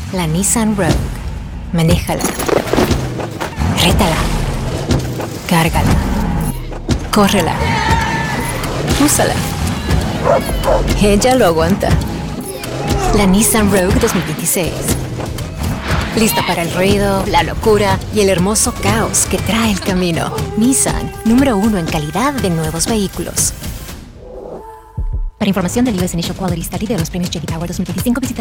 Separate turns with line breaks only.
La Nissan Rogue. Manéjala. Rétala. Cárgala. Córrela. Úsala. Ella lo aguanta. La Nissan Rogue 2026. Lista para el ruido, la locura y el hermoso caos que trae el camino. Nissan, número 1 en calidad de nuevos vehículos. Para información del US Initial Quality Study de los premios J.D. Power 2025, visita